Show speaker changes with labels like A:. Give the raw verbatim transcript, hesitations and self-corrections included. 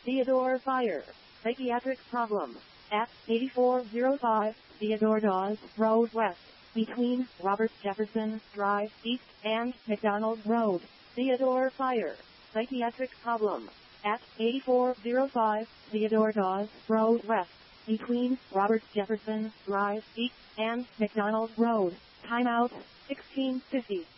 A: Theodore Fire. Psychiatric problem. At eighty-four oh five Theodore Dawes Road West, between Robert Jefferson Drive East and McDonald Road. Theodore Fire. Psychiatric problem. At eighty-four oh five Theodore Dawes Road West, between Robert Jefferson Drive East and McDonald Road. Timeout, sixteen fifty.